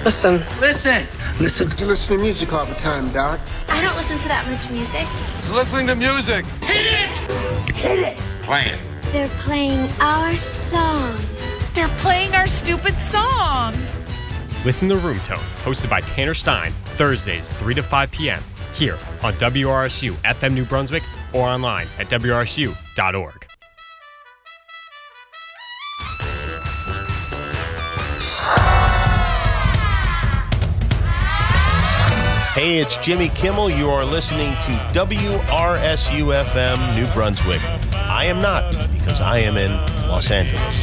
Listen. Listen to music all the time, Doc. I don't listen to that much music. He's listening to music. Hit it! Play it. They're playing our song. They're playing our stupid song. Listen to Room Tone, hosted by Tanner Stein, Thursdays, 3 to 5 p.m. here on WRSU FM New Brunswick or online at WRSU.org. Hey, it's Jimmy Kimmel. You are listening to WRSU FM New Brunswick. I am not, because I am in Los Angeles.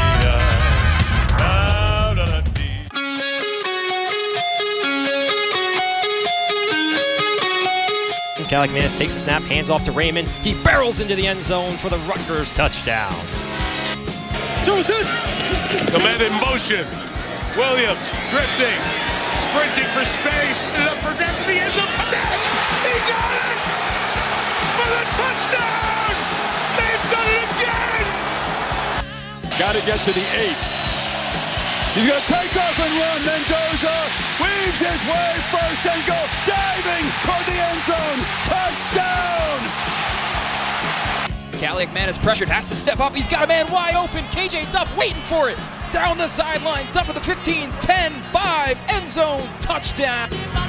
Kalikmanis takes a snap, hands off to Raymond. He barrels into the end zone for the Rutgers touchdown. Joseph! Command in motion. Williams drifting, sprinting for space, and up for grabs in the end zone. He got it! For the touchdown! They've done it again! Got to get to the 8. He's going to take off and run. Mendoza weaves his way first and goal. Diving toward the end zone. Touchdown! Kalikmanis pressured, has to step up. He's got a man wide open. KJ Duff waiting for it. Down the sideline. Duff at the 15, 10, 5, end zone. Touchdown.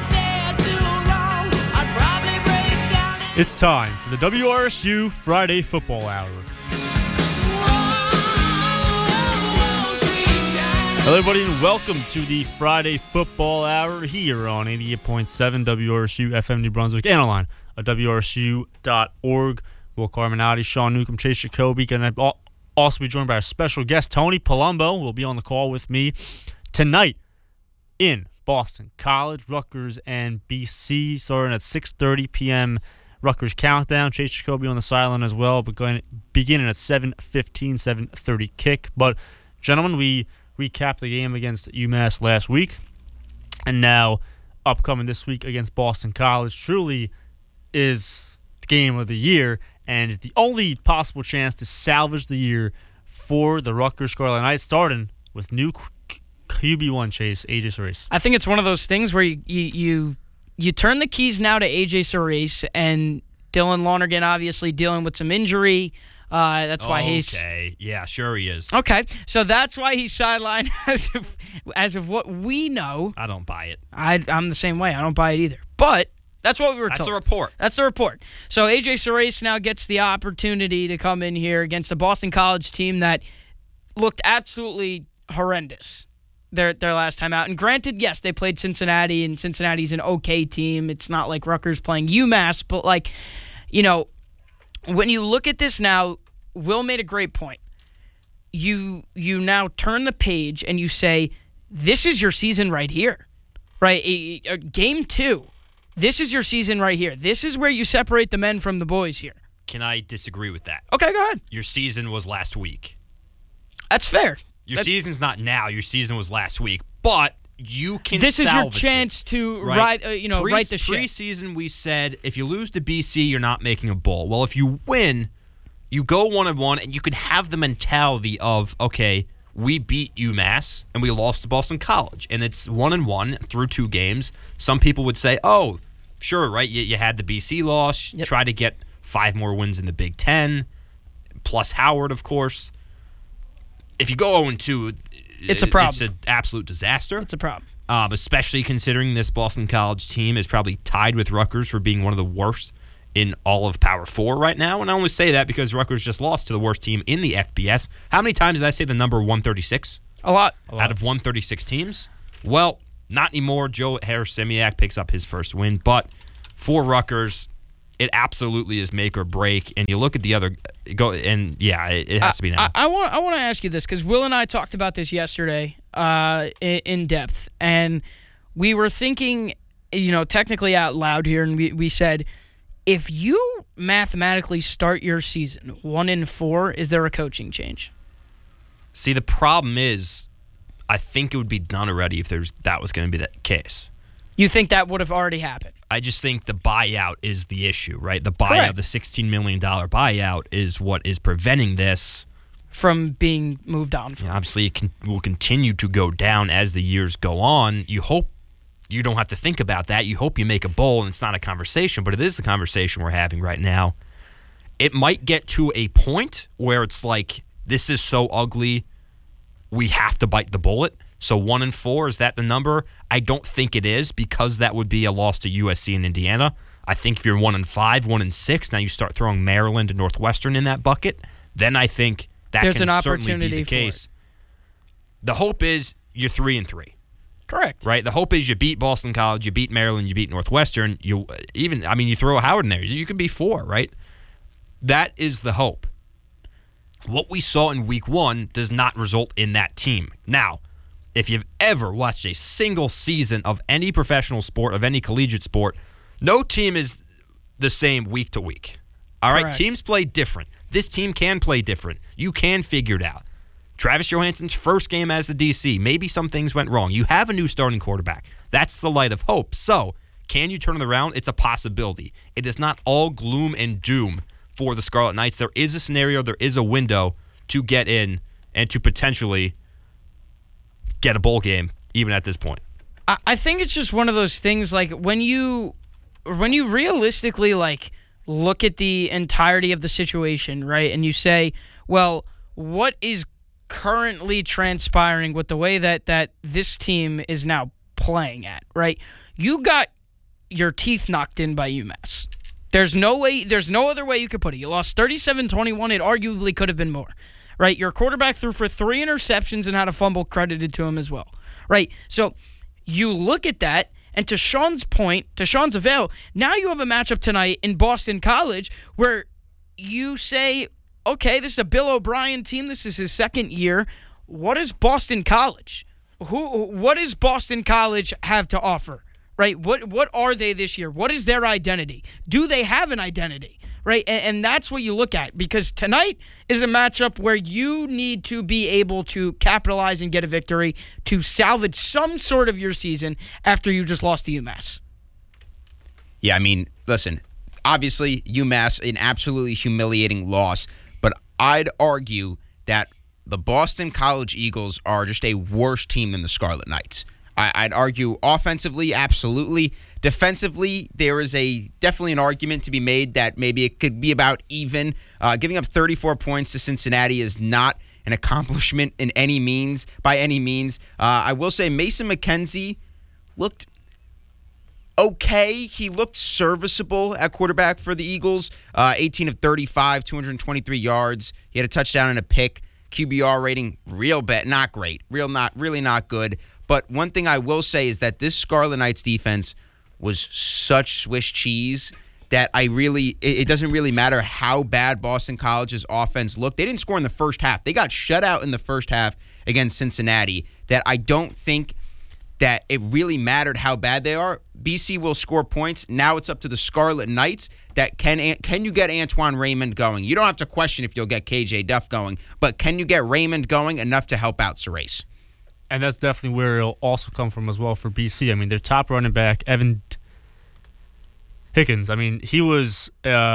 It's time for the WRSU Friday Football Hour. Hello, everybody, and welcome to the Friday Football Hour here on 88.7 WRSU FM New Brunswick and online at WRSU.org. Will Carminati, Sean Newcomb, Chase Jacoby, and I'll also be joined by our special guest, Tony Palumbo, will be on the call with me tonight in Boston College, Rutgers, and BC, starting at 6:30 p.m. Rutgers countdown. Chase Jacoby on the sideline as well, but beginning at 7:15, 7:30 kick. But, gentlemen, we recap the game against UMass last week, and now upcoming this week against Boston College. Truly is the game of the year, and is the only possible chance to salvage the year for the Rutgers Scarlet Knights, starting with new QB1 Chase, AJ Surace. I think it's one of those things where you turn the keys now to AJ Surace, and Dylan Lonergan obviously dealing with some injury. That's why he's... Okay, yeah, sure he is. Okay, so that's why he's sidelined as of what we know. I don't buy it. I'm the same way. I don't buy it either. But that's what we were told. That's the report. That's the report. So AJ Surace now gets the opportunity to come in here against the Boston College team that looked absolutely horrendous their last time out. And granted, yes, they played Cincinnati, and Cincinnati's an okay team. It's not like Rutgers playing UMass, but when you look at this now, Will made a great point. You now turn the page and you say, this is your season right here, right? Game 2, this is your season right here. This is where you separate the men from the boys here. Can I disagree with that? Okay, go ahead. Your season was last week. That's fair. Your season's not now. Your season was last week. But you can This is your salvage chance it, to right right the ship. Preseason, we said if you lose to BC, you're not making a bowl. Well, if you win, you go 1-1, and you could have the mentality of, okay, we beat UMass and we lost to Boston College, and it's 1-1 through 2 games. Some people would say, oh, sure, right? You had the BC loss. Yep. Try to get 5 more wins in the Big Ten, plus Howard, of course. If you go 0-2, it's a problem. It's an absolute disaster. It's a problem. Especially considering this Boston College team is probably tied with Rutgers for being one of the worst in all of Power 4 right now. And I only say that because Rutgers just lost to the worst team in the FBS. How many times did I say the number 136? A lot. Out of 136 teams? Well, not anymore. Joe Harris-Simiak picks up his first win. But for Rutgers, it absolutely is make or break. And you look at the other it has to be now. I want to ask you this because Will and I talked about this yesterday in depth, and we were thinking, technically out loud here, and we said, if you mathematically start your season 1-4, is there a coaching change? See, the problem is, I think it would be done already if that was going to be the case. You think that would have already happened? I just think the buyout is the issue, right? The buyout, Correct. The $16 million buyout is what is preventing this from being moved on from. Obviously, it will continue to go down as the years go on. You hope you don't have to think about that. You hope you make a bowl and it's not a conversation, but it is the conversation we're having right now. It might get to a point where it's like, this is so ugly, we have to bite the bullet. So 1-4, is that the number? I don't think it is, because that would be a loss to USC and Indiana. I think if you're 1-5, 1-6, now you start throwing Maryland and Northwestern in that bucket, then I think that There's can an certainly be opportunity the case. The hope is you're 3-3. Correct. Right? The hope is you beat Boston College, you beat Maryland, you beat Northwestern. You throw a Howard in there, you can be 4, right? That is the hope. What we saw in week 1 does not result in that team. Now, if you've ever watched a single season of any professional sport, of any collegiate sport, no team is the same week to week. All right? Correct. Teams play different. This team can play different. You can figure it out. Travis Johansson's first game as a DC, maybe some things went wrong. You have a new starting quarterback. That's the light of hope. So, can you turn it around? It's a possibility. It is not all gloom and doom for the Scarlet Knights. There is a scenario, there is a window to get in and to potentially get a bowl game, even at this point. I think it's just one of those things, like, when you realistically, like, look at the entirety of the situation, right, and you say, well, what is currently transpiring with the way that this team is now playing at, right? You got your teeth knocked in by UMass. There's no other way you could put it. You lost 37-21. It arguably could have been more, right? Your quarterback threw for 3 interceptions and had a fumble credited to him as well, right? So you look at that, and to Sean's point, to Sean's avail, now you have a matchup tonight in Boston College where you say, okay, this is a Bill O'Brien team. This is his second year. What is Boston College? What does Boston College have to offer? Right? What are they this year? What is their identity? Do they have an identity? Right? And that's what you look at, because tonight is a matchup where you need to be able to capitalize and get a victory to salvage some sort of your season after you just lost to UMass. Yeah, I mean, listen, obviously UMass, an absolutely humiliating loss, but I'd argue that the Boston College Eagles are just a worse team than the Scarlet Knights. I'd argue offensively, absolutely. Defensively, there is definitely an argument to be made that maybe it could be about even. Giving up 34 points to Cincinnati is not an accomplishment by any means. I will say Mason McKenzie looked okay. He looked serviceable at quarterback for the Eagles. 18 of 35, 223 yards. He had a touchdown and a pick. QBR rating, real bad, not great. Really not good. But one thing I will say is that this Scarlet Knights defense was such Swiss cheese that it doesn't really matter how bad Boston College's offense looked. They didn't score in the first half. They got shut out in the first half against Cincinnati. That I don't think that it really mattered how bad they are. BC will score points. Now it's up to the Scarlet Knights. That can you get Antoine Raymond going? You don't have to question if you'll get KJ Duff going, but can you get Raymond going enough to help out Surace? And that's definitely where it'll also come from as well for BC. I mean, their top running back, Evan Hickens, I mean, he was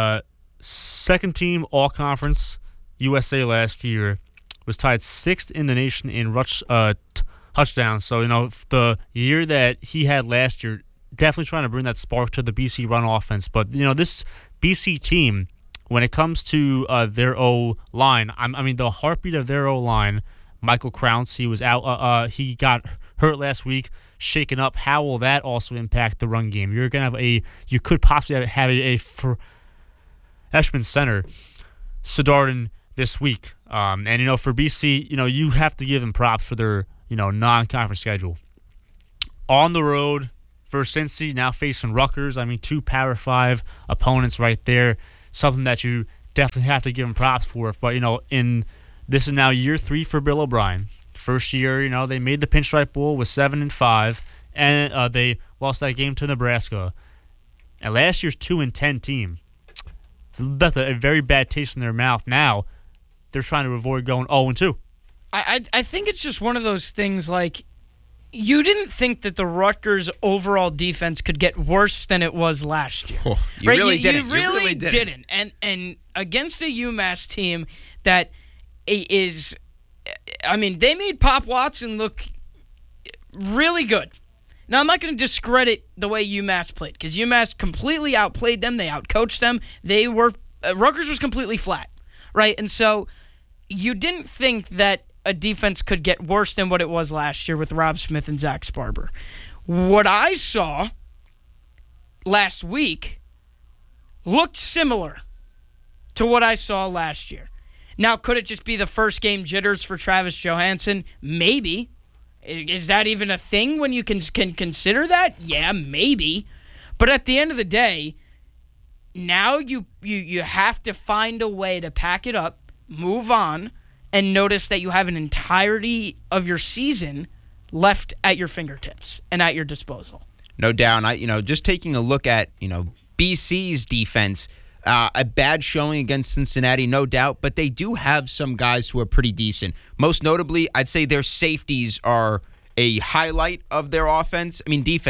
second team All-Conference USA last year, was tied 6th in the nation in touchdowns. So, the year that he had last year, definitely trying to bring that spark to the BC run offense. But, this BC team, when it comes to their O-line, the heartbeat of their O-line, Michael Crounce, he was out. He got hurt last week, shaken up. How will that also impact the run game? You're gonna you could possibly have a freshman center, Sidarden, this week. And for BC, you have to give them props for their non-conference schedule. On the road versus Cincy, now facing Rutgers. I mean, 2 Power 5 opponents right there. Something that you definitely have to give them props for. But this is now year 3 for Bill O'Brien. First year, they made the Pinstripe Bowl with 7-5, and they lost that game to Nebraska. And last year's 2-10 team, that's a very bad taste in their mouth. Now they're trying to avoid going 0-2. I think it's just one of those things, like, you didn't think that the Rutgers overall defense could get worse than it was last year. Oh, you right? really didn't. You really didn't. And against a UMass team that is, I mean, they made Pop Watson look really good. Now, I'm not going to discredit the way UMass played, because UMass completely outplayed them. They outcoached them. Rutgers was completely flat, right? And so you didn't think that a defense could get worse than what it was last year with Rob Smith and Zach Sparber. What I saw last week looked similar to what I saw last year. Now, could it just be the first game jitters for Travis Johansson? Maybe. Is that even a thing when you can consider that? Yeah, maybe. But at the end of the day, now you have to find a way to pack it up, move on, and notice that you have an entirety of your season left at your fingertips and at your disposal. No doubt. Just taking a look at, BC's defense, a bad showing against Cincinnati, no doubt, but they do have some guys who are pretty decent. Most notably, I'd say their safeties are a highlight of their defense.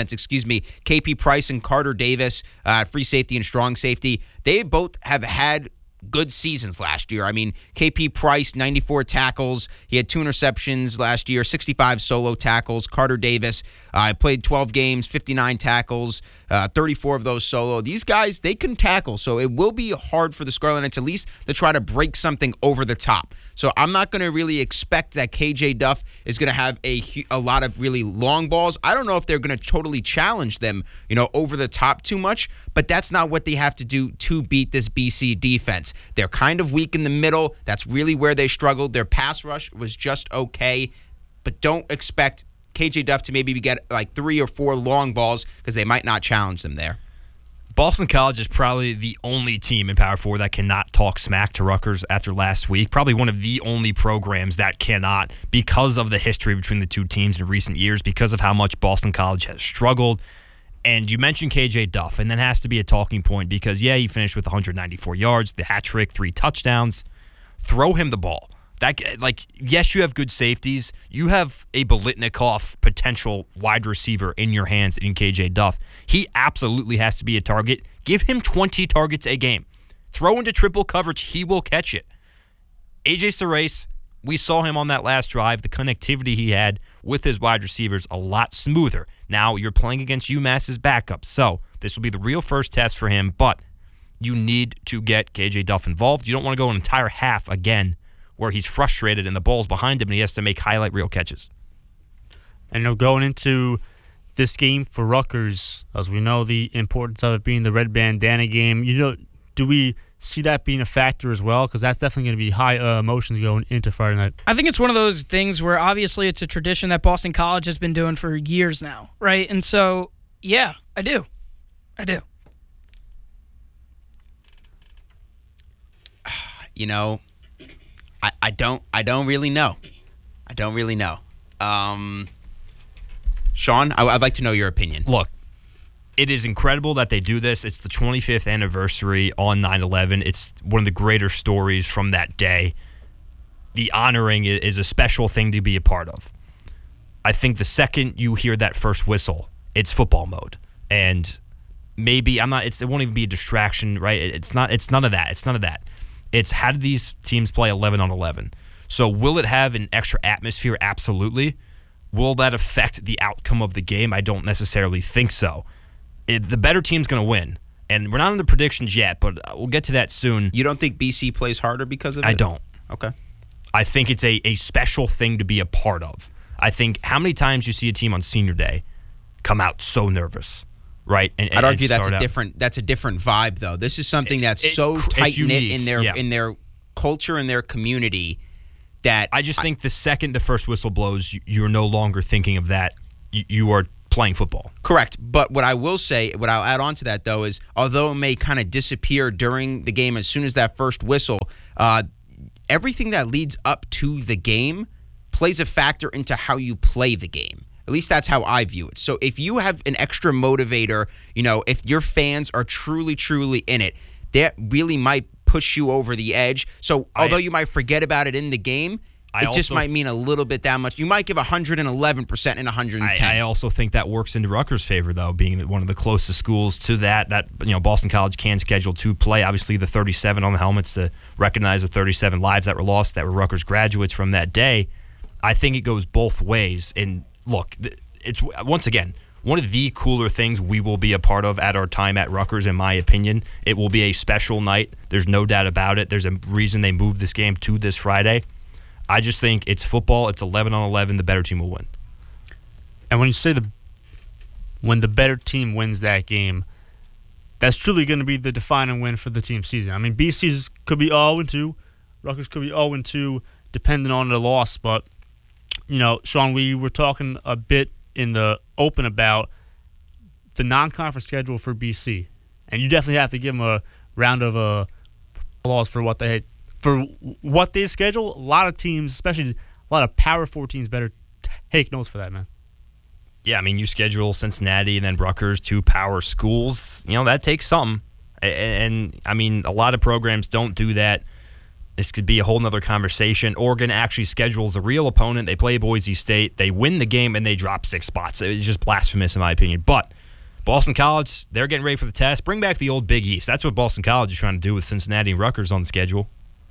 KP Price and Carter Davis, free safety and strong safety. They both have had good seasons last year. I mean, KP Price, 94 tackles. He had 2 interceptions last year, 65 solo tackles. Carter Davis played 12 games, 59 tackles, 34 of those solo. These guys, they can tackle, so it will be hard for the Scarlet Knights at least to try to break something over the top. So I'm not going to really expect that KJ Duff is going to have a lot of really long balls. I don't know if they're going to totally challenge them, over the top too much, but that's not what they have to do to beat this BC defense. They're kind of weak in the middle. That's really where they struggled. Their pass rush was just okay, but don't expect KJ Duff to maybe get like 3 or 4 long balls because they might not challenge them there. Boston College is probably the only team in Power 4 that cannot talk smack to Rutgers after last week. Probably one of the only programs that cannot because of the history between the two teams in recent years, because of how much Boston College has struggled. And you mentioned KJ Duff, and that has to be a talking point because, he finished with 194 yards, the hat trick, 3 touchdowns. Throw him the ball. Yes, you have good safeties. You have a Biletnikoff potential wide receiver in your hands in KJ Duff. He absolutely has to be a target. Give him 20 targets a game. Throw into triple coverage. He will catch it. AJ Sarace, we saw him on that last drive. The connectivity he had with his wide receivers a lot smoother. Now you're playing against UMass's backup, so this will be the real first test for him, but you need to get KJ Duff involved. You don't want to go an entire half again where he's frustrated and the ball's behind him and he has to make highlight reel catches. And going into this game for Rutgers, as we know the importance of it being the red bandana game, do we see that being a factor as well? Because that's definitely going to be high emotions going into Friday night. I think it's one of those things where obviously it's a tradition that Boston College has been doing for years now, right? And so, yeah, I do. I don't really know. Sean, I'd like to know your opinion. Look, it is incredible that they do this. It's the 25th anniversary on 9/11. It's one of the greater stories from that day. The honoring is a special thing to be a part of. I think the second you hear that first whistle, it's football mode. And maybe it won't even be a distraction, right? It's none of that. It's how do these teams play 11 on 11? So will it have an extra atmosphere? Absolutely. Will that affect the outcome of the game? I don't necessarily think so. The better team's going to win. And we're not in the predictions yet, but we'll get to that soon. You don't think BC plays harder because of it? I don't. Okay. I think it's a special thing to be a part of. I think how many times you see a team on senior day come out so nervous, right? And I'd argue that's a different vibe, though. This is something that's so tight-knit in their culture and their community that I just think the second the first whistle blows, you're no longer thinking of that. You are playing football. Correct. But what I will say, what I'll add on to that, though, is although it may kind of disappear during the game as soon as that first whistle, everything that leads up to the game plays a factor into how you play the game. At least that's how I view it. So if you have an extra motivator, if your fans are truly, truly in it, that really might push you over the edge. So although you might forget about it in the game, It just might mean a little bit that much. You might give 111% and 110. I also think that works into Rutgers' favor, though, being one of the closest schools to that Boston College can schedule to play. Obviously, the 37 on the helmets to recognize the 37 lives that were lost that were Rutgers graduates from that day. I think it goes both ways. And look, it's once again one of the cooler things we will be a part of at our time at Rutgers, in my opinion. It will be a special night. There's no doubt about it. There's a reason they moved this game to this Friday. I just think it's football. It's 11-on-11. The better team will win. And when you say when the better team wins that game, that's truly going to be the defining win for the team season. I mean, BC's could be 0-2. Rutgers could be 0-2, depending on the loss. But, Sean, we were talking a bit in the open about the non-conference schedule for BC. And you definitely have to give them a round of applause for what they schedule. A lot of teams, especially a lot of Power 4 teams, better take notes for that, man. Yeah, I mean, you schedule Cincinnati and then Rutgers, 2 power schools. That takes something. And I mean, a lot of programs don't do that. This could be a whole nother conversation. Oregon actually schedules a real opponent. They play Boise State. They win the game, and they drop 6 spots. It's just blasphemous, in my opinion. But Boston College, they're getting ready for the test. Bring back the old Big East. That's what Boston College is trying to do with Cincinnati and Rutgers on the schedule.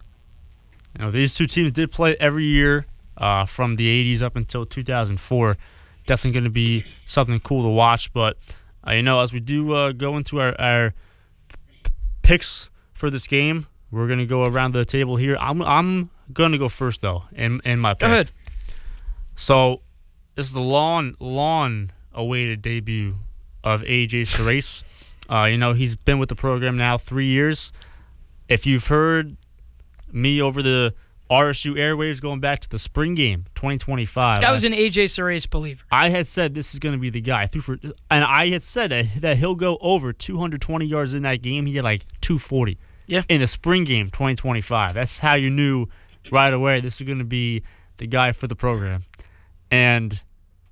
These two teams did play every year from the 80s up until 2004. Definitely going to be something cool to watch. But, as we do go into our picks for this game, we're going to go around the table here. I'm going to go first, though, in my pick. Go ahead. So, this is the long-awaited debut of A.J. Surace. He's been with the program now 3 years. If you've heard me over the RSU airwaves going back to the spring game, 2025. This guy was an A.J. Surace believer. I had said this is going to be the guy. And I had said that he'll go over 220 yards in that game. He had like 240. Yeah. In the spring game, 2025. That's how you knew right away this is going to be the guy for the program. And,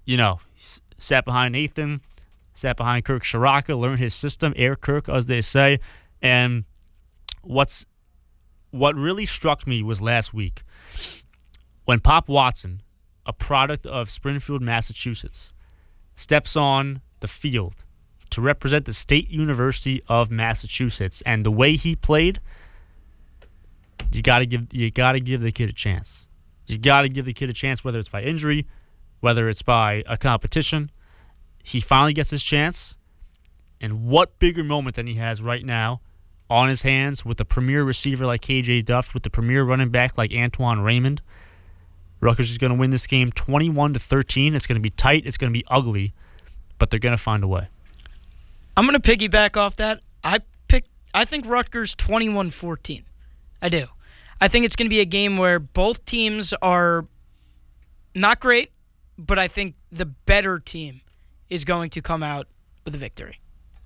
sat behind Nathan, sat behind Kirk Shiraka, learned his system, Air Kirk, as they say. And what really struck me was last week when Pop Watson, a product of Springfield, Massachusetts, steps on the field to represent the State University of Massachusetts, and the way he played, you got to give the kid a chance. You got to give the kid a chance, whether it's by injury, whether it's by a competition. He finally gets his chance, and what bigger moment than he has right now on his hands with a premier receiver like KJ Duff, with the premier running back like Antoine Raymond. Rutgers is going to win this game 21-13. It's going to be tight. It's going to be ugly, but they're going to find a way. I'm going to piggyback off that. I think Rutgers 21-14. I do. I think it's going to be a game where both teams are not great, but I think the better team is going to come out with a victory.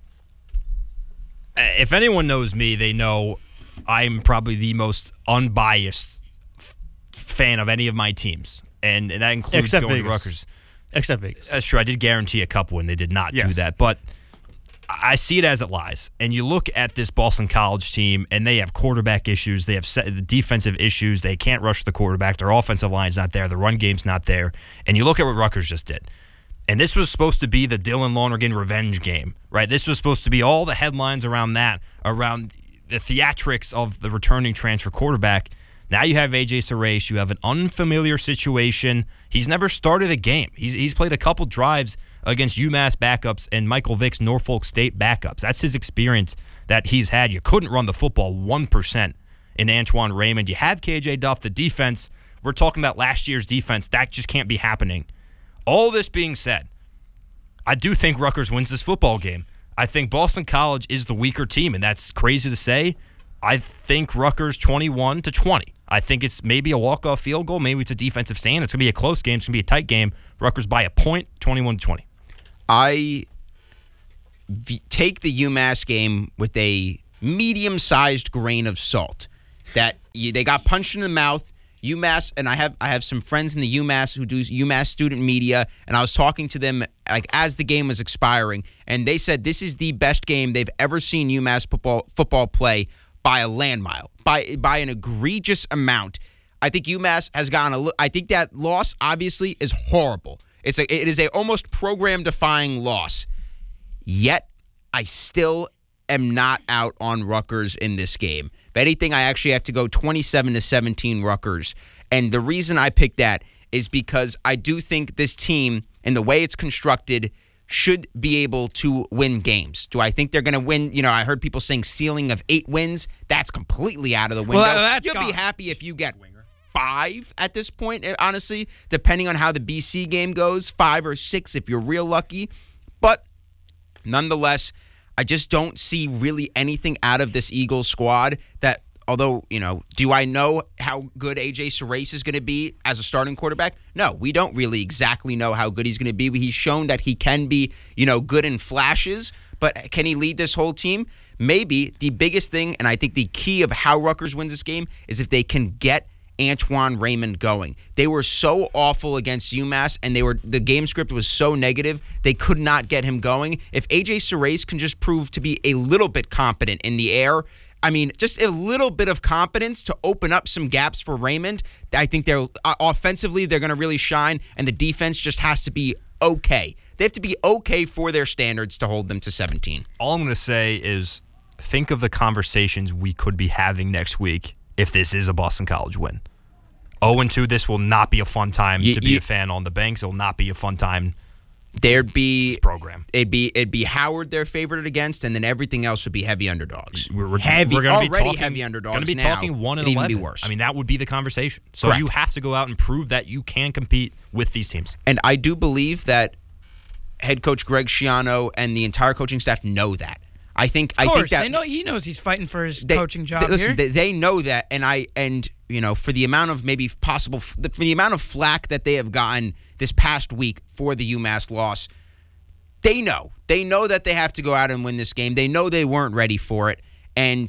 If anyone knows me, they know I'm probably the most unbiased fan of any of my teams, and that includes Except going Vegas. to Rutgers. Except Vegas. That's true. I did guarantee a couple, and they did not do that. But I see it as it lies. And you look at this Boston College team, and they have quarterback issues. They have defensive issues. They can't rush the quarterback. Their offensive line's not there. The run game's not there. And you look at what Rutgers just did. And this was supposed to be the Dylan Lonergan revenge game, right? This was supposed to be all the headlines around that, around the theatrics of the returning transfer quarterback. Now you have A.J. Surace. You have an unfamiliar situation. He's never started a game. He's played a couple drives against UMass backups and Michael Vick's Norfolk State backups. That's his experience that he's had. You couldn't run the football 1% in Antoine Raymond. You have KJ Duff, the defense. We're talking about last year's defense. That just can't be happening. All this being said, I do think Rutgers wins this football game. I think Boston College is the weaker team, and that's crazy to say. I think Rutgers 21-20. I think it's maybe a walk-off field goal. Maybe it's a defensive stand. It's going to be a close game. It's going to be a tight game. Rutgers by a point, 21-20. I take the UMass game with a medium-sized grain of salt. That they got punched in the mouth. UMass, and I have some friends in the UMass who do UMass student media, and I was talking to them like as the game was expiring, and they said this is the best game they've ever seen UMass football play by a land mile, by an egregious amount. I think UMass has gotten I think that loss obviously is horrible. It is a almost program-defying loss. Yet, I still am not out on Rutgers in this game. If anything, I actually have to go 27-17 Rutgers. And the reason I picked that is because I do think this team, and the way it's constructed, should be able to win games. Do I think they're going to win? I heard people saying ceiling of 8 wins. That's completely out of the window. Well, You'll be happy if you get 5 at this point, honestly, depending on how the BC game goes, 5 or 6 if you're real lucky. But nonetheless, I just don't see really anything out of this Eagles squad that, although, do I know how good A.J. Surace is going to be as a starting quarterback? No, we don't really exactly know how good he's going to be. He's shown that he can be, good in flashes, but can he lead this whole team? Maybe. The biggest thing, and I think the key of how Rutgers wins this game, is if they can get Antoine Raymond going. They were so awful against UMass, and the game script was so negative, they could not get him going. If A.J. Surace can just prove to be a little bit competent in the air, just a little bit of competence to open up some gaps for Raymond, I think they're offensively they're going to really shine, and the defense just has to be okay. They have to be okay for their standards to hold them to 17. All I'm going to say is think of the conversations we could be having next week if this is a Boston College win. 0-2, this will not be a fun time to be a fan on the banks. It will not be a fun time. There'd be this program. It'd be Howard they're favored against, and then everything else would be heavy underdogs. We're already heavy underdogs. Going to be now. talking 1-11. It'd even be worse. That would be the conversation. So Correct. You have to go out and prove that you can compete with these teams. And I do believe that head coach Greg Schiano and the entire coaching staff know that. I think that they know he knows he's fighting for his coaching job here. They know that, and for the amount of for the amount of flack that they have gotten this past week for the UMass loss, they know that they have to go out and win this game. They know they weren't ready for it, and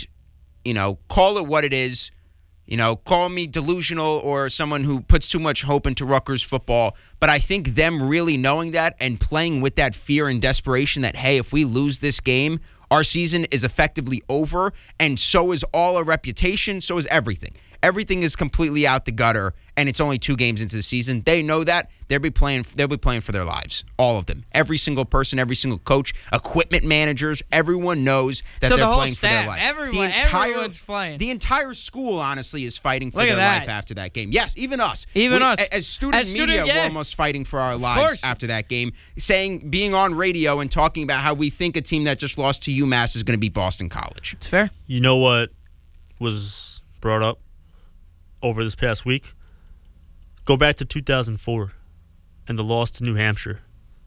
call it what it is. Call me delusional or someone who puts too much hope into Rutgers football, but I think them really knowing that and playing with that fear and desperation that, hey, if we lose this game, our season is effectively over, and so is all our reputation, so is everything. Everything is completely out the gutter, and it's only 2 games into the season. They know that. They'll be playing for their lives. All of them. Every single person, every single coach, equipment managers, everyone knows that they're playing for their lives. Everyone's playing. The entire school, honestly, is fighting for their life after that game. Yes, even us. As student media, we're almost fighting for our lives after that game, being on radio and talking about how we think a team that just lost to UMass is going to beat Boston College. It's fair. You know what was brought up over this past week? Go back to 2004 and the loss to New Hampshire,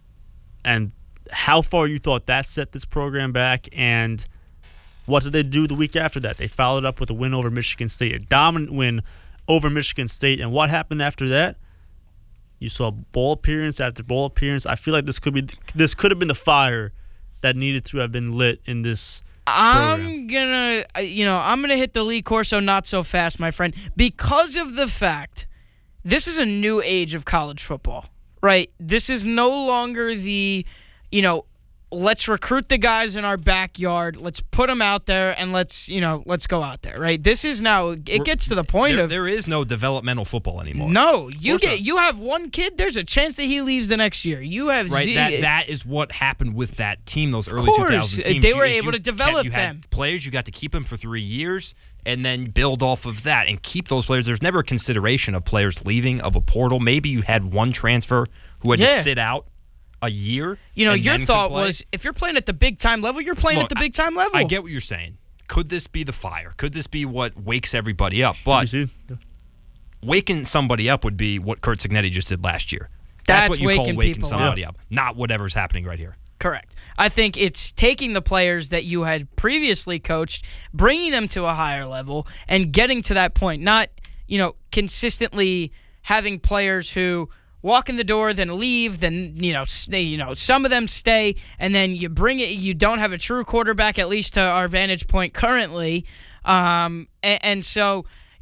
and how far you thought that set this program back, and what did they do the week after that? They followed up with a win over Michigan State, a dominant win over Michigan State, and what happened after that? You saw ball appearance after ball appearance. I feel like this could have been the fire that needed to have been lit in this I'm gonna hit the Lee Corso not so fast, my friend, because of the fact this is a new age of college football, right? This is no longer the, let's recruit the guys in our backyard, let's put them out there, and let's go out there, right? This is now, it gets to the point of... There is no developmental football anymore. No, you have one kid, there's a chance that he leaves the next year. You have... Right, that is what happened with that team, those early 2000 teams. They were able to develop you them. Had players, you got to keep them for 3 years, and then build off of that and keep those players. There's never a consideration of players leaving of a portal. Maybe you had one transfer who had to sit out a year. Your thought was, if you're playing at the big-time level, you're playing at the big-time level. I get what you're saying. Could this be the fire? Could this be what wakes everybody up? But waking somebody up would be what Curt Cignetti just did last year. That's what you call waking somebody up, not whatever's happening right here. Correct. I think it's taking the players that you had previously coached, bringing them to a higher level, and getting to that point. Not, consistently having players who walk in the door, then leave, then some of them stay, and then you bring it. You don't have a true quarterback, at least to our vantage point currently, and so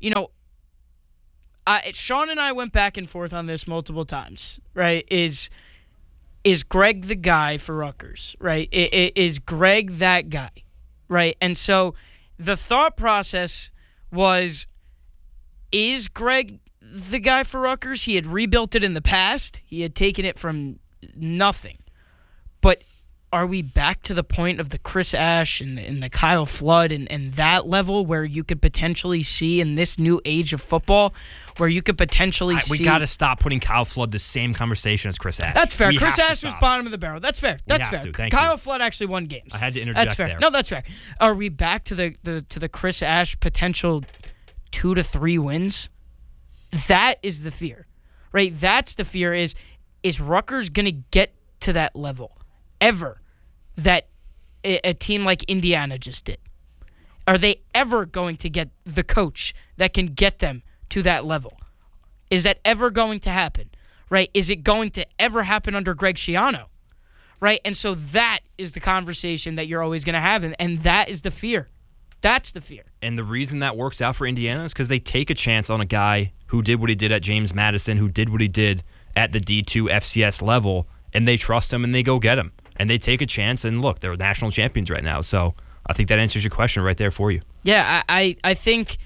Sean and I went back and forth on this multiple times. Right? Is Greg the guy for Rutgers? Right? Is Greg that guy? Right? And so the thought process was, is Greg the guy for Rutgers? He had rebuilt it in the past. He had taken it from nothing. But are we back to the point of the Chris Ash and the Kyle Flood and that level where you could potentially see in this new age of football, where you could potentially see... We got to stop putting Kyle Flood the same conversation as Chris Ash. That's fair. Chris Ash was bottom of the barrel. That's fair. That's fair. Kyle Flood actually won games. I had to interject that's fair. there. No, that's fair. Are we back to the Chris Ash potential 2 to 3 wins? That is the fear, right? That's the fear. Is Rutgers going to get to that level ever that a team like Indiana just did? Are they ever going to get the coach that can get them to that level? Is that ever going to happen, right? Is it going to ever happen under Greg Schiano, right? And so that is the conversation that you're always going to have, and that is the fear. That's the fear. And the reason that works out for Indiana is because they take a chance on a guy who did what he did at James Madison, who did what he did at the D2 FCS level, and they trust him and they go get him. And they take a chance, and look, they're national champions right now. So I think that answers your question right there for you. Yeah, I think,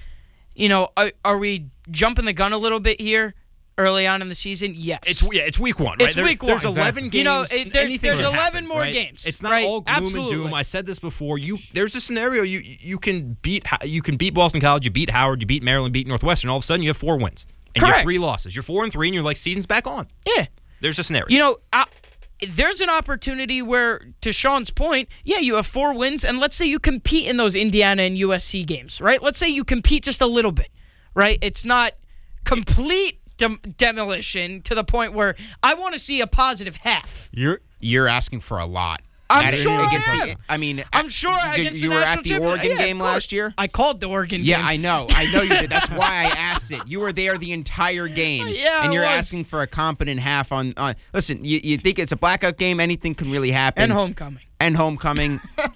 are we jumping the gun a little bit here early on in the season? Yes. It's week one, right? Week one. There's 11 games. There's 11 more games. It's not all gloom and doom. I said this before. There's a scenario you can beat Boston College, you beat Howard, you beat Maryland, beat Northwestern. All of a sudden, you have 4 wins and you have 3 losses. You're 4-3, and you're like, season's back on. Yeah. There's a scenario. There's an opportunity where, to Sean's point, you have 4 wins, and let's say you compete in those Indiana and USC games, right? Let's say you compete just a little bit, right? It's not complete demolition to the point where I want to see a positive half. You're asking for a lot. I'm sure I am. I'm sure against you the were national at the champion. Oregon Yeah, game last year. I called the Oregon game. Yeah, I know you did. That's why I asked it. You were there the entire game, and you're asking for a competent half on. Listen, you think it's a blackout game? Anything can really happen. And homecoming.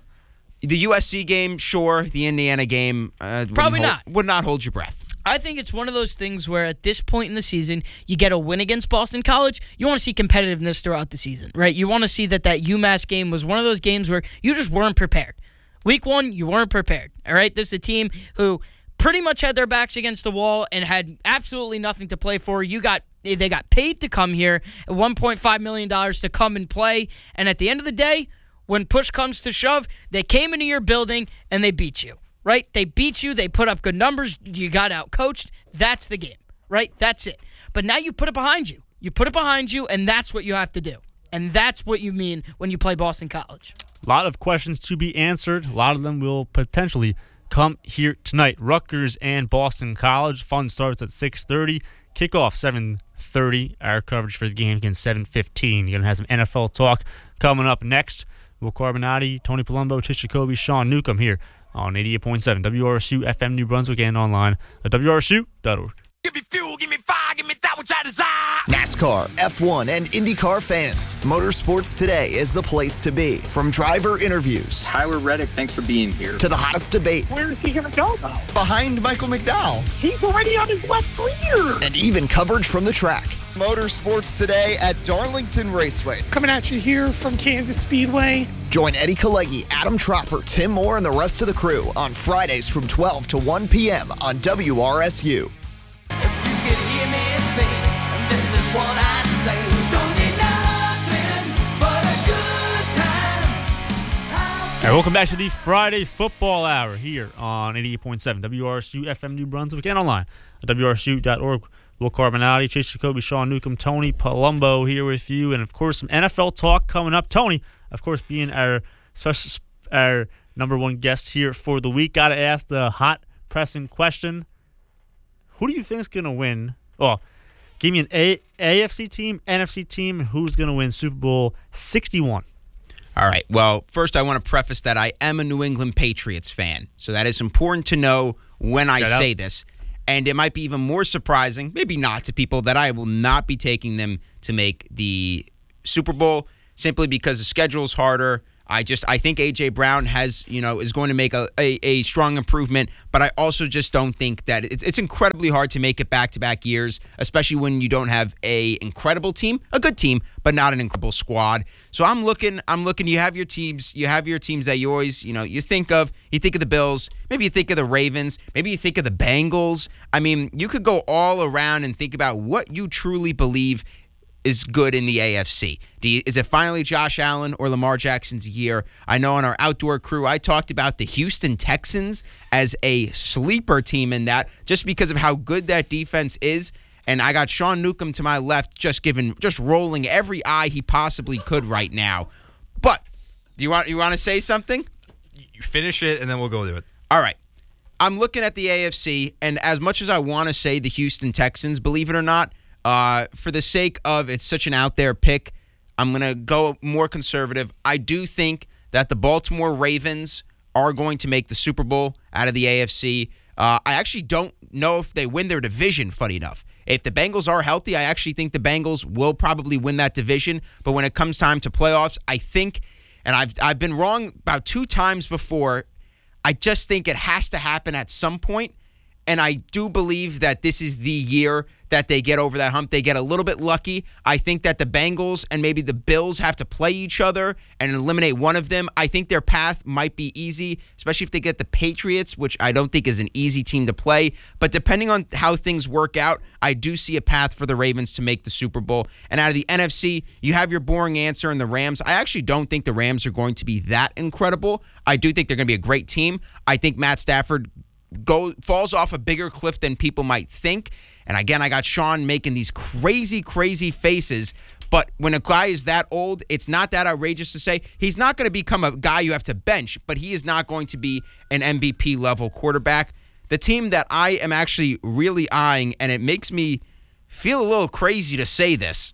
The USC game, sure. The Indiana game, would not hold your breath. I think it's one of those things where at this point in the season, you get a win against Boston College, you want to see competitiveness throughout the season, right? You want to see that UMass game was one of those games where you just weren't prepared. Week 1, you weren't prepared, all right? This is a team who pretty much had their backs against the wall and had absolutely nothing to play for. They got paid to come here at $1.5 million to come and play, and at the end of the day, when push comes to shove, they came into your building and they beat you. Right? They beat you. They put up good numbers. You got out-coached. That's the game, right? That's it. But now you put it behind you. You put it behind you, and that's what you have to do. And that's what you mean when you play Boston College. A lot of questions to be answered. A lot of them will potentially come here tonight. Rutgers and Boston College. Fun starts at 6:30. Kickoff 7:30. Our coverage for the game against 7:15. You're going to have some NFL talk coming up next. Will Carbonati, Tony Palumbo, Chase Jacoby, Sean Newcomb here on 88.7 WRSU FM New Brunswick and online at WRSU.org. Give me fuel, give me fire, give me that which I desire. NASCAR, F1, and IndyCar fans. Motorsports Today is the place to be. From driver interviews. Tyler Reddick, thanks for being here. To the hottest debate. Where is he going to go, though? Behind Michael McDowell. He's already on his left rear. And even coverage from the track. Motorsports Today at Darlington Raceway. Coming at you here from Kansas Speedway. Join Eddie Kalegi, Adam Tropper, Tim Moore, and the rest of the crew on Fridays from 12 to 1 p.m. on WRSU. All right, welcome back to the Friday Football Hour here on 88.7 WRSU FM New Brunswick and online at WRSU.org. Will Carbonati, Chase Jacoby, Sean Newcomb, Tony Palumbo here with you, and of course some NFL talk coming up. Tony, of course, being our number one guest here for the week, got to ask the hot pressing question: who do you think is going to win? Well, give me an AFC team, NFC team, and who's going to win Super Bowl 61? All right. Well, first I want to preface that I am a New England Patriots fan, so that is important to know when I say this. And it might be even more surprising, maybe not to people, that I will not be taking them to make the Super Bowl simply because the schedule is harder. I think A.J. Brown is going to make a strong improvement, but I also just don't think that it's incredibly hard to make it back-to-back years, especially when you don't have a incredible team, a good team, but not an incredible squad. So I'm looking, you have your teams that you always, you think of the Bills, maybe you think of the Ravens, maybe you think of the Bengals. I mean, you could go all around and think about what you truly believe is good in the AFC. Is it finally Josh Allen or Lamar Jackson's year? I know on our outdoor crew, I talked about the Houston Texans as a sleeper team in that, just because of how good that defense is. And I got Sean Newcomb to my left, just rolling every eye he possibly could right now. But you want to say something? You finish it, and then we'll go to it. All right. I'm looking at the AFC, and as much as I want to say the Houston Texans, believe it or not, for the sake of it's such an out there pick, I'm going to go more conservative. I do think that the Baltimore Ravens are going to make the Super Bowl out of the AFC. I actually don't know if they win their division, funny enough. If the Bengals are healthy, I actually think the Bengals will probably win that division. But when it comes time to playoffs, I think, and I've been wrong about 2 times before, I just think it has to happen at some point. And I do believe that this is the year that they get over that hump. They get a little bit lucky. I think that the Bengals and maybe the Bills have to play each other and eliminate one of them. I think their path might be easy, especially if they get the Patriots, which I don't think is an easy team to play. But depending on how things work out, I do see a path for the Ravens to make the Super Bowl. And out of the NFC, you have your boring answer in the Rams. I actually don't think the Rams are going to be that incredible. I do think they're going to be a great team. I think Matt Stafford falls off a bigger cliff than people might think. And again, I got Sean making these crazy, crazy faces. But when a guy is that old, it's not that outrageous to say he's not going to become a guy you have to bench, but he is not going to be an MVP level quarterback. The team that I am actually really eyeing, and it makes me feel a little crazy to say this,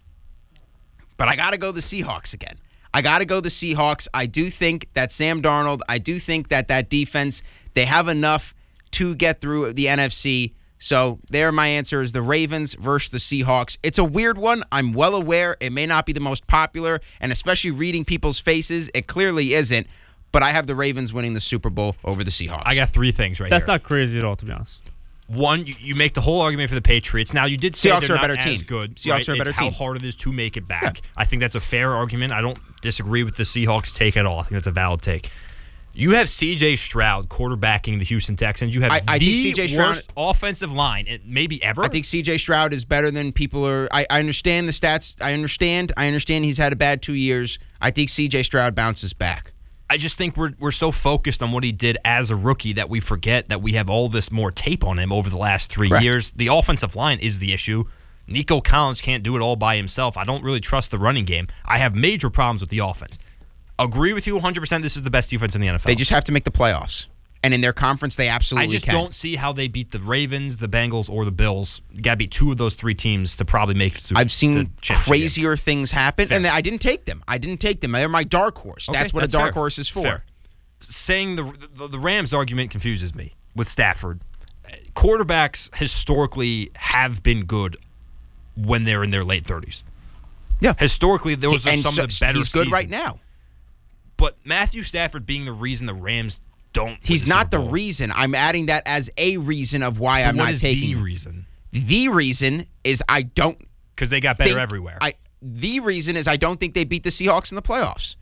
but I got to go the Seahawks again. I got to go the Seahawks. I do think that Sam Darnold, I do think that defense, they have enough to get through the NFC. So there my answer is the Ravens versus the Seahawks. It's a weird one. I'm well aware it may not be the most popular, and especially reading people's faces, it clearly isn't. But I have the Ravens winning the Super Bowl over the Seahawks. I got 3 things right That's here. not crazy at all, to be honest. One, you make the whole argument for the Patriots. Now, you did say Seahawks they're are a not better as team. good. Seahawks are a better it's team. how hard it is to make it back. Yeah. I think that's a fair argument. I don't disagree with the Seahawks take at all. I think that's a valid take. You have C.J. Stroud quarterbacking the Houston Texans. You have I think the C.J. Stroud, worst offensive line, maybe ever. I think C.J. Stroud is better than people are. I understand the stats. I understand he's had a bad 2 years. I think C.J. Stroud bounces back. I just think we're so focused on what he did as a rookie that we forget that we have all this more tape on him over the last 3 Correct. years. The offensive line is the issue. Nico Collins can't do it all by himself. I don't really trust the running game. I have major problems with the offense. Agree with you 100%. This is the best defense in the NFL. They just have to make the playoffs. And in their conference, they absolutely can. I just don't see how they beat the Ravens, the Bengals, or the Bills. You got to beat 2 of those 3 teams to probably make it. I've seen crazier things happen, Fair. and I didn't take them. They're my dark horse. Okay, that's what a dark fair. horse is for. Fair. Saying the Rams argument confuses me with Stafford. Quarterbacks historically have been good when they're in their late 30s. Yeah. Historically, those are some of the better He's good seasons. right now. But Matthew Stafford being the reason the Rams don't. He's not the reason. I'm adding that as a reason of why I'm not taking. The reason? The reason is I don't. Because they got better everywhere. The reason is I don't think they beat the Seahawks in the playoffs.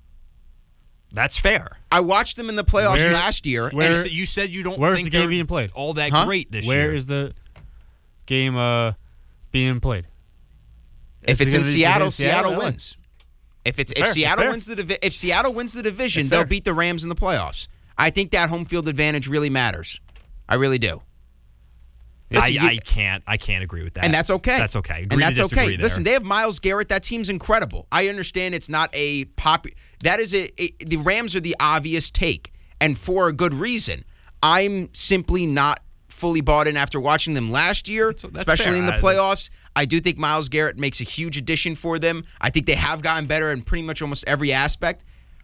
That's fair. I watched them in the playoffs last year. And you said you don't Where's think the game they're being played? all that great this year. Where is the game being played? If it's in Seattle, Seattle wins. If fair. Seattle wins the division, they'll beat the Rams in the playoffs. I think that home field advantage really matters. I really do. Listen, I can't agree with that. And that's okay. That's okay. And that's okay. Listen, they have Myles Garrett. That team's incredible. I understand it's not a that is the Rams are the obvious take, and for a good reason. I'm simply not fully bought in after watching them last year, especially fair. in the playoffs. I do think Myles Garrett makes a huge addition for them. I think they have gotten better in pretty much almost every aspect.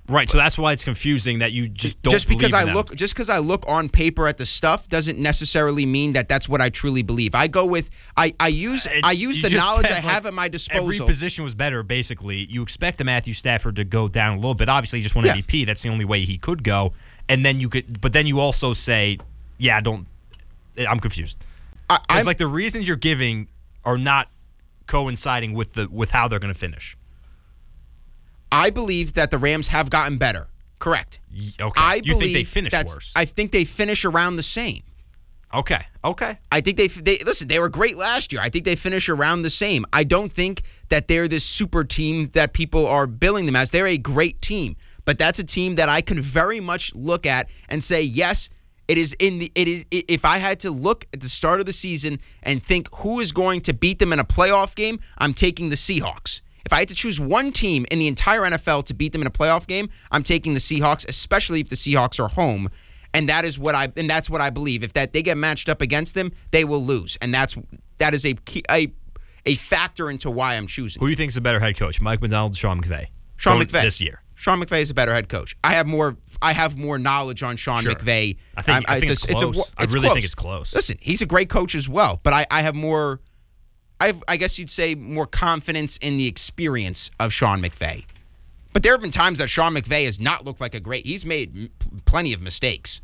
Right, so that's why it's confusing that you just don't just because believe in them. Just because I look on paper at the stuff doesn't necessarily mean that that's what I truly believe. I go with I use the knowledge I have at my disposal. Every position was better, basically. You expect a Matthew Stafford to go down a little bit. Obviously, he just won MVP. That's the only way he could go. And then you also say, I'm confused. It's like the reasons you're giving are not coinciding with how they're going to finish. I believe that the Rams have gotten better. Correct. Okay. You think they finish worse? I think they finish around the same. Okay. I think they were great last year. I think they finish around the same. I don't think that they're this super team that people are billing them as. They're a great team, but that's a team that I can very much look at and say, yes, it is. If I had to look at the start of the season and think who is going to beat them in a playoff game, I'm taking the Seahawks. If I had to choose one team in the entire NFL to beat them in a playoff game, I'm taking the Seahawks, especially if the Seahawks are home. And that's what I believe. If they get matched up against them, they will lose. And that is a factor into why I'm choosing. Who do you think is a better head coach, Mike Macdonald or Sean McVay? Sean McVay this year. Sean McVay is a better head coach. I have more knowledge on Sean McVay. I think it's close. I really think it's close. Listen, he's a great coach as well, but I have more. I guess you'd say more confidence in the experience of Sean McVay. But there have been times that Sean McVay has not looked like he's made plenty of mistakes.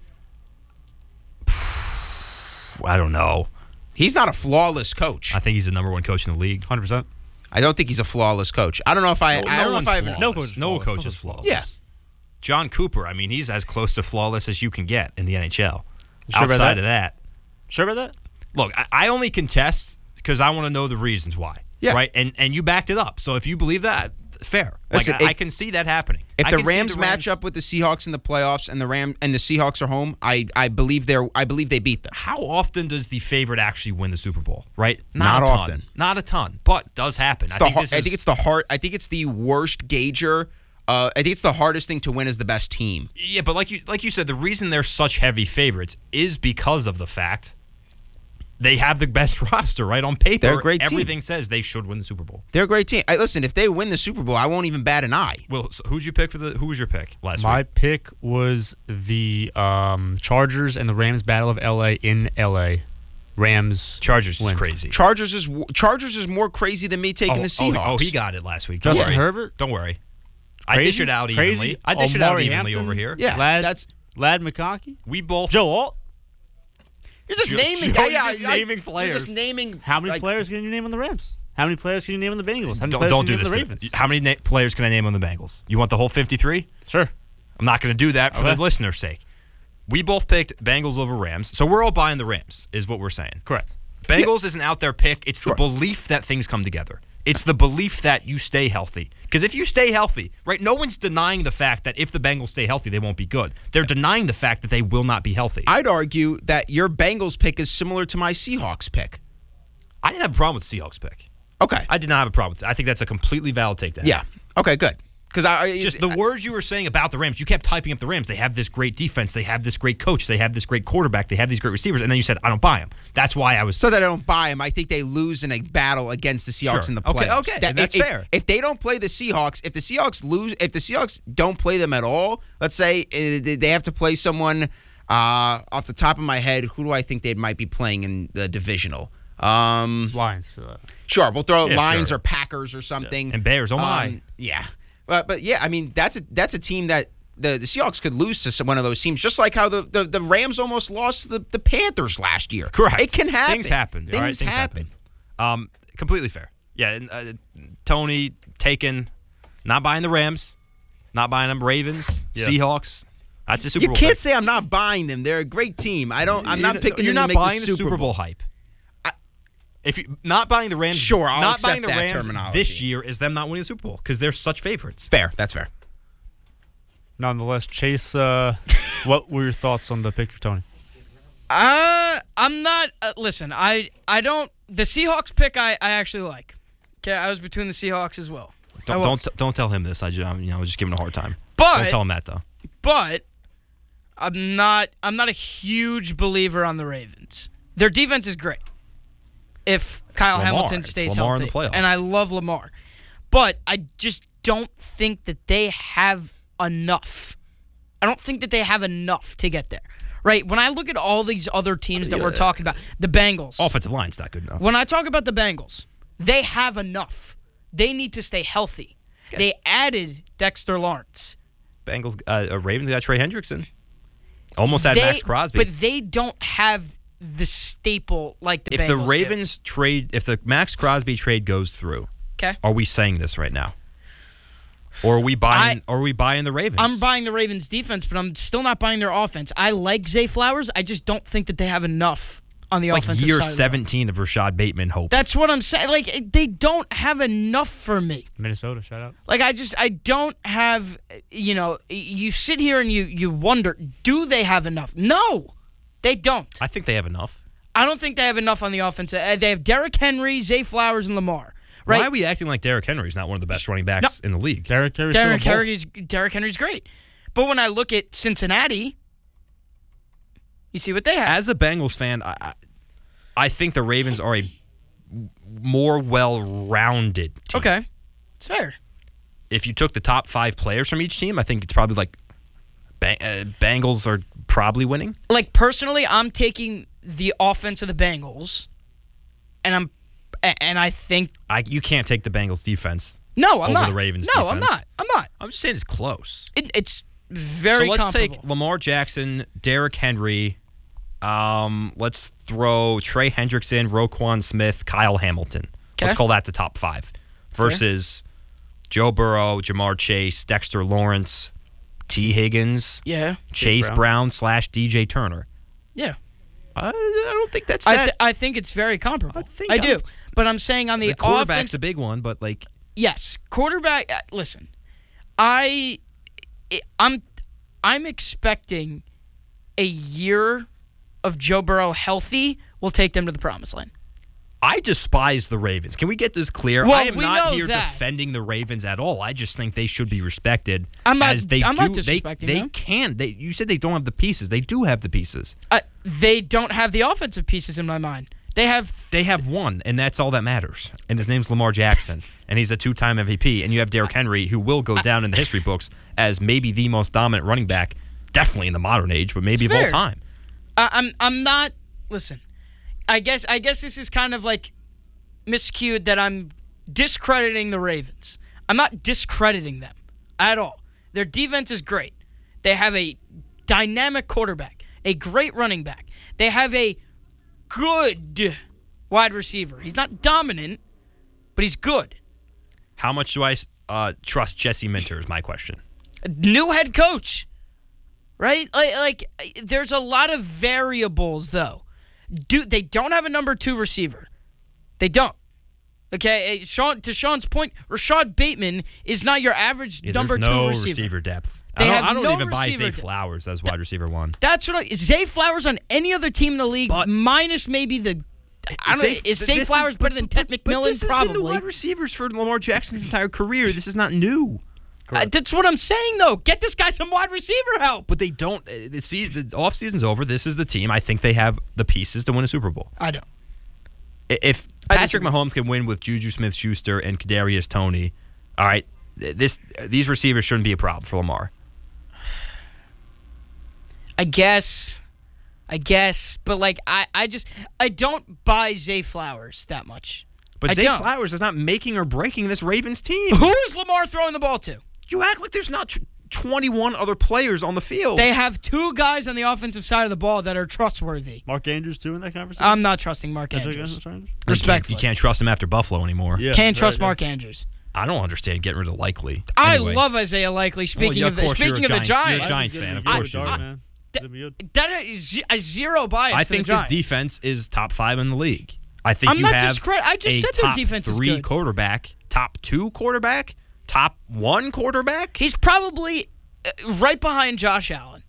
I don't know. He's not a flawless coach. I think he's the number one coach in the league. 100%. I don't think he's a flawless coach. I don't know if No coach is flawless. Yeah. John Cooper, I mean, he's as close to flawless as you can get in the NHL. Sure Outside of that. Sure about that? Look, I only contest because I want to know the reasons why. Yeah. Right? And you backed it up. So if you believe that, fair. Listen, I can see that happening. If the Rams match up with the Seahawks in the playoffs and the Seahawks are home, I believe they beat them. How often does the favorite actually win the Super Bowl? Right? Not often. Not a ton, but does happen. I think it's the worst gauger. I think it's the hardest thing to win as the best team. Yeah, but like you said, the reason they're such heavy favorites is because of the fact they have the best roster, right? On paper, they're a great team. Everything says they should win the Super Bowl. They're a great team. Listen, if they win the Super Bowl, I won't even bat an eye. Well, so who was your pick last week? My pick was the Chargers and the Rams battle of LA in LA. Rams. Chargers win. is crazy. Chargers is more crazy than me taking the Seahawks. Oh, he got it last week. Justin Herbert? Don't worry. Crazy? I dish it out evenly. I dish it out evenly over here. Yeah, Lad McConkey. We both. Joe Alt. You're just naming. Naming players. You're just naming. How many players can you name on the Rams? How many players can you name on the Bengals? How many Don't do can you this. name on the Ravens? How many players can I name on the Bengals? You want the whole 53? Sure. I'm not going to do that for the listener's sake. We both picked Bengals over Rams, so we're all buying the Rams, is what we're saying. Correct. Bengals isn't out there pick. It's the belief that things come together. It's the belief that you stay healthy. Because if you stay healthy, right, no one's denying the fact that if the Bengals stay healthy, they won't be good. They're denying the fact that they will not be healthy. I'd argue that your Bengals pick is similar to my Seahawks pick. I didn't have a problem with the Seahawks pick. Okay. I did not have a problem with it. I think that's a completely valid take to have. Yeah. Okay, good. Because just the words you were saying about the Rams, you kept typing up the Rams. They have this great defense. They have this great coach. They have this great quarterback. They have these great receivers. And then you said, I don't buy them. That's why I was. So that I don't buy them. I think they lose in a battle against the Seahawks in the playoffs. Okay. That's fair. If they don't play the Seahawks, if the Seahawks don't play them at all, let's say they have to play someone off the top of my head, who do I think they might be playing in the divisional? Lions. Sure, we'll throw Lions or Packers or something. Yeah. And Bears, oh my. Yeah. But yeah, I mean that's a team that the Seahawks could lose to one of those teams, just like how the Rams almost lost to the Panthers last year. Correct. It can happen. Things happen. Things happen. Completely fair. Yeah. And, Tony taken, not buying the Rams, not buying them Ravens, Seahawks. That's a Super Bowl. You can't pick. say I'm not buying them. They're a great team. I'm not picking You're them not to make buying the Super Bowl hype. If you not buying the Rams, sure, I'll not accept buying the that Rams terminology. this year is them not winning the Super Bowl because they're such favorites. Fair, that's fair. Nonetheless, Chase, what were your thoughts on the pick for Tony? I'm not. Listen, I don't. The Seahawks pick I actually like. Okay, I was between the Seahawks as well. Don't tell him this. I was just giving him a hard time. But don't tell him that though. But I'm not a huge believer on the Ravens. Their defense is great. If Kyle Hamilton stays Lamar healthy, in the playoffs. and I love Lamar, but I just don't think that they have enough. I don't think that they have enough to get there. Right? When I look at all these other teams that we're talking about, the Bengals. Offensive line's not good enough. When I talk about the Bengals, they have enough. They need to stay healthy. Okay. They added Dexter Lawrence. Bengals, Ravens got Trey Hendrickson. Almost had Max Crosby. But they don't have the staple like the Bengals If the Ravens trade, if the Max Crosby trade goes through, are we saying this right now? Or are we buying the Ravens? I'm buying the Ravens defense, but I'm still not buying their offense. I like Zay Flowers. I just don't think that they have enough on the offensive side. It's like year 17 of Rashad Bateman hope. That's what I'm saying. Like, they don't have enough for me. Minnesota, shout out. Like, I don't have, you sit here and you wonder, do they have enough? No, they don't. I think they have enough. I don't think they have enough on the offense. They have Derrick Henry, Zay Flowers, and Lamar. Right? Why are we acting like Derrick Henry's not one of the best running backs in the league? Derrick Henry's great. But when I look at Cincinnati, you see what they have. As a Bengals fan, I think the Ravens are a more well-rounded team. Okay. It's fair. If you took the top 5 players from each team, I think it's probably like Bengals are probably winning. Like, personally, I'm taking the offense of the Bengals, and I think you can't take the Bengals defense. No, I'm over not. The Ravens no, defense. I'm not. I'm just saying it's close. It's very. So let's comparable. take Lamar Jackson, Derrick Henry. Let's throw Trey Hendrickson, Roquan Smith, Kyle Hamilton. Okay. Let's call that the top 5 versus Joe Burrow, Jamar Chase, Dexter Lawrence, T. Higgins, Chase Brown / DJ Turner. Yeah. I don't think that's that. I think it's very comparable. I do. But I'm saying on the quarterback's offense, a big one, but like yes, quarterback. Listen, I'm expecting a year of Joe Burrow healthy will take them to the promised land. I despise the Ravens. Can we get this clear? Well, I am we not know here that. defending the Ravens at all. I just think they should be respected. I'm not They disrespecting them. can. You said they don't have the pieces. They do have the pieces. They don't have the offensive pieces in my mind. They have one, and that's all that matters. And his name's Lamar Jackson, and he's a 2-time MVP. And you have Derrick Henry, who will go down in the history books as maybe the most dominant running back, definitely in the modern age, but maybe of all time. I'm not. Listen, I guess this is kind of like miscued that I'm discrediting the Ravens. I'm not discrediting them at all. Their defense is great. They have a dynamic quarterback, a great running back. They have a good wide receiver. He's not dominant, but he's good. How much do I trust Jesse Minter is my question. New head coach, right? Like there's a lot of variables, though. They don't have a number 2 receiver. They don't. Okay, to Sean's point, Rashad Bateman is not your average number 2 receiver. Receiver depth. I don't even buy Zay Flowers as wide receiver 1. That's what Zay Flowers on any other team in the league, minus maybe the. Is Zay Flowers better than Ted McMillan? But this has probably. been the wide receivers for Lamar Jackson's entire career. This is not new. That's what I'm saying, though. Get this guy some wide receiver help. But they don't. The offseason's over. This is the team. I think they have the pieces to win a Super Bowl. I don't. If Patrick Mahomes can win with Juju Smith-Schuster and Kadarius Toney, all right, these receivers shouldn't be a problem for Lamar. I guess, but like I don't buy Zay Flowers that much. But Zay Flowers is not making or breaking this Ravens team. Who is Lamar throwing the ball to? You act like there's not 21 other players on the field. They have 2 guys on the offensive side of the ball that are trustworthy. Mark Andrews too in that conversation? I'm not trusting Mark Andrews. Respectfully. You can't trust him after Buffalo anymore. Yeah, can't trust Mark Andrews. I don't understand getting rid of Likely. I anyway. love Isaiah Likely. Speaking of the Giants, you're a Giants fan. Of course you are. That is a zero bias. I think this defense is top 5 in the league. I think you have I just said their defense is good. Top 3 quarterback, top 2 quarterback, top 1 quarterback. He's probably right behind Josh Allen.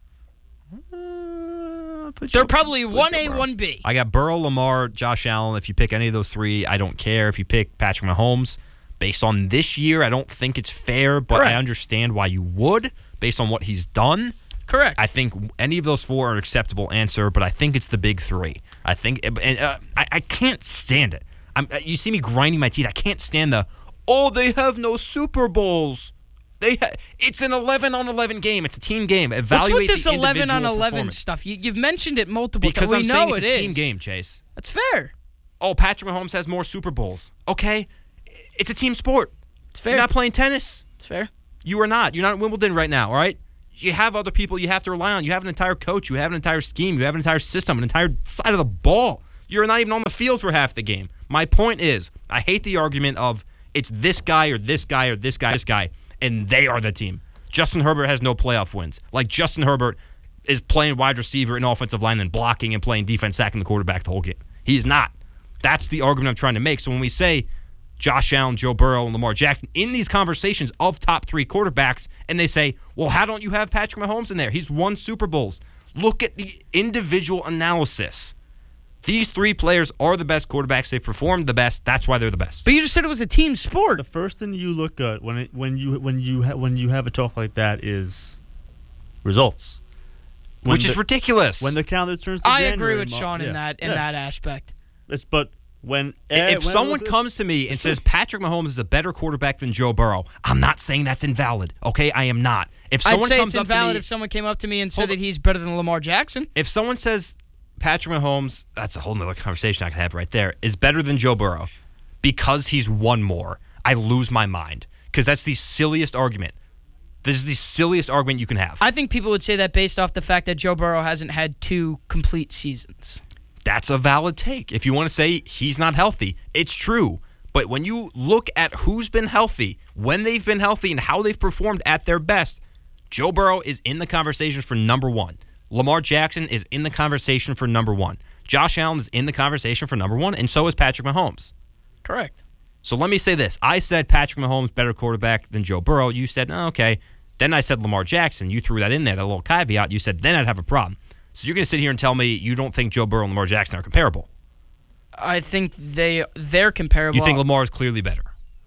They're probably 1A, 1B. I got Burrow, Lamar, Josh Allen. If you pick any of those 3, I don't care. If you pick Patrick Mahomes, based on this year, I don't think it's fair, but I understand why you would, based on what he's done. Correct. I think any of those 4 are an acceptable answer, but I think it's the big 3. I think, and I can't stand it. You see me grinding my teeth. I can't stand they have no Super Bowls. It's an 11-on-11 game. It's a team game. What's Evaluate with this the individual 11-on-11 performance. stuff? You've mentioned it multiple Because times. I'm saying it's a team game, Chase. That's fair. Oh, Patrick Mahomes has more Super Bowls. Okay, it's a team sport. It's fair. You're not playing tennis. It's fair. You are not. You're not at Wimbledon right now, all right? You have other people you have to rely on. You have an entire coach. You have an entire scheme. You have an entire system, an entire side of the ball. You're not even on the field for half the game. My point is, I hate the argument of it's this guy or this guy or this guy, and they are the team. Justin Herbert has no playoff wins. Like, Justin Herbert is playing wide receiver and offensive line and blocking and playing defense, sacking the quarterback the whole game. He is not. That's the argument I'm trying to make. So when we say Josh Allen, Joe Burrow, and Lamar Jackson in these conversations of top 3 quarterbacks, and they say, well, how don't you have Patrick Mahomes in there? He's won Super Bowls. Look at the individual analysis. These 3 players are the best quarterbacks. They've performed the best. That's why they're the best. But you just said it was a team sport. The first thing you look at when you have a talk like that is results, which is ridiculous. When the calendar turns to I January, agree with Sean in that aspect. If someone comes to me and says Patrick Mahomes is a better quarterback than Joe Burrow, I'm not saying that's invalid. Okay, I am not. If someone I'd say comes it's up to invalid me, if someone came up to me and said that he's better than Lamar Jackson. if someone says Patrick Mahomes, that's a whole nother conversation I could have right there, is better than Joe Burrow because he's won more, I lose my mind because that's the silliest argument. This is the silliest argument you can have. I think people would say that based off the fact that Joe Burrow hasn't had 2 complete seasons. That's a valid take. If you want to say he's not healthy, it's true. But when you look at who's been healthy, when they've been healthy, and how they've performed at their best, Joe Burrow is in the conversation for number 1. Lamar Jackson is in the conversation for number 1. Josh Allen is in the conversation for number 1, and so is Patrick Mahomes. Correct. So let me say this. I said Patrick Mahomes better quarterback than Joe Burrow. You said, oh, okay. Then I said Lamar Jackson. You threw that in there, that little caveat. You said, then I'd have a problem. So you're going to sit here and tell me you don't think Joe Burrow and Lamar Jackson are comparable? I think they're comparable. You think Lamar is clearly better?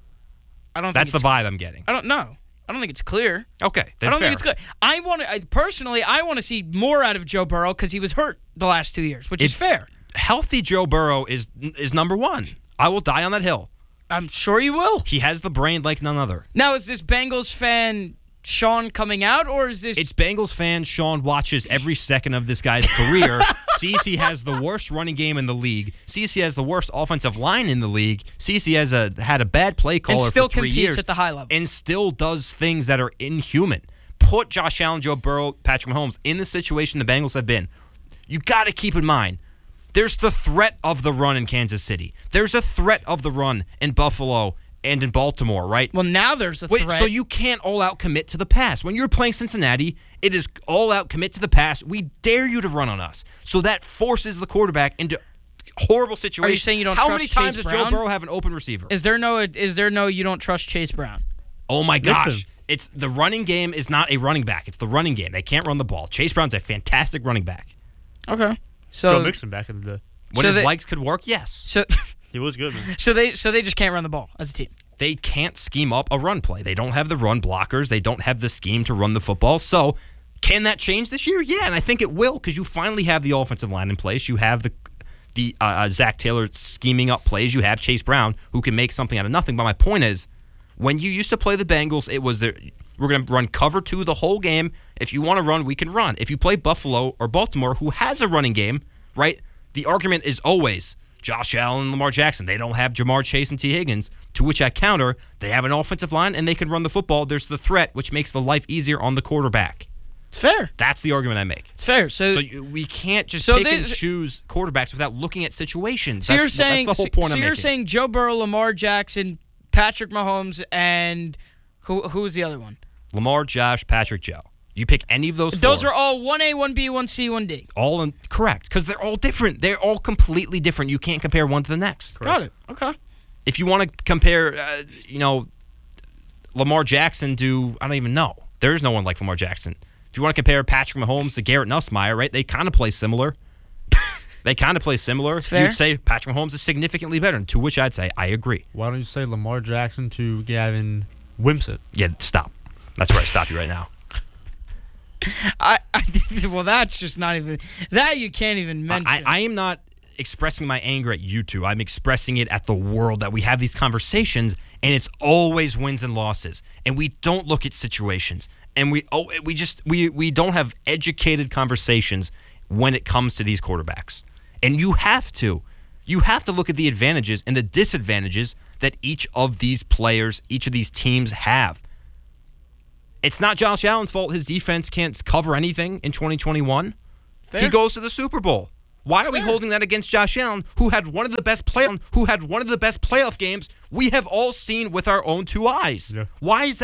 I don't. That's the vibe I'm getting. I don't know. I don't think it's clear. Okay, then I don't fair. think it's clear. I want to see more out of Joe Burrow because he was hurt the last 2 years, which is fair. Healthy Joe Burrow is number 1. I will die on that hill. I'm sure you will. He has the brain like none other. Now, is this Bengals fan Sean coming out, or is this... It's Bengals fan Sean watches every second of this guy's career, sees he has the worst running game in the league, sees he has the worst offensive line in the league, sees he has had a bad play caller and still for 3 years. competes at the high level. And still does things that are inhuman. Put Josh Allen, Joe Burrow, Patrick Mahomes in the situation the Bengals have been. You got to keep in mind, there's the threat of the run in Kansas City. There's a threat of the run in Buffalo and in Baltimore, right? Well, now there's a threat. So you can't all-out commit to the pass. When you're playing Cincinnati, it is all-out commit to the pass. We dare you to run on us. So that forces the quarterback into horrible situations. Are you saying you don't How trust many times Chase does Brown? Joe Burrow have an open receiver? Is there no you don't trust Chase Brown? Oh, my gosh. Listen. It's the running game is not a running back. It's the running game. They can't run the ball. Chase Brown's a fantastic running back. Okay. So Joe Mixon back in the day. When his legs could work, yes. So He was good, man. So they just can't run the ball as a team. They can't scheme up a run play. They don't have the run blockers. They don't have the scheme to run the football. So can that change this year? Yeah, and I think it will because you finally have the offensive line in place. You have the Zach Taylor scheming up plays. You have Chase Brown who can make something out of nothing. But my point is, when you used to play the Bengals, it was we're going to run cover 2 the whole game. If you want to run, we can run. If you play Buffalo or Baltimore, who has a running game, right, the argument is always Josh Allen and Lamar Jackson. They don't have Jamar Chase and T. Higgins, to which I counter, they have an offensive line and they can run the football. There's the threat, which makes the life easier on the quarterback. It's fair. That's the argument I make. It's fair. So we can't just pick and choose quarterbacks without looking at situations. So that's the whole point I'm you're making. saying Joe Burrow, Lamar Jackson, Patrick Mahomes, and who's the other one? Lamar, Josh, Patrick, Joe. You pick any of those four. Those are all 1A, 1B, 1C, 1D. All correct, because they're all different. They're all completely different. You can't compare one to the next. Got it. Okay. If you want to compare, Lamar Jackson to, I don't even know. There is no one like Lamar Jackson. If you want to compare Patrick Mahomes to Garrett Nussmeier, right? They kind of play similar. It's fair. You'd say Patrick Mahomes is significantly better, to which I'd say I agree. Why don't you say Lamar Jackson to Gavin Wimsatt? Yeah, stop. That's where I stop you right now. Well, that's just not even that you can't even mention. I am not expressing my anger at you two. I'm expressing it at the world that we have these conversations, and it's always wins and losses, and we don't look at situations, and we don't have educated conversations when it comes to these quarterbacks. And you have to look at the advantages and the disadvantages that each of these players, each of these teams have. It's not Josh Allen's fault his defense can't cover anything in 2021. Fair. He goes to the Super Bowl. Why are we holding that against Josh Allen, who had one of the best playoff games we have all seen with our own two eyes? Yeah. Why is that